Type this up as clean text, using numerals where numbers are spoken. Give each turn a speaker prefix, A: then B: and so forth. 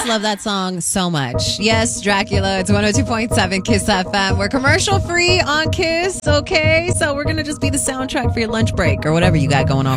A: love that song so much. Yes, Dracula. It's 102.7 Kiss FM. We're commercial free on Kiss, okay? So we're going to just be the soundtrack for your lunch break or whatever you got going on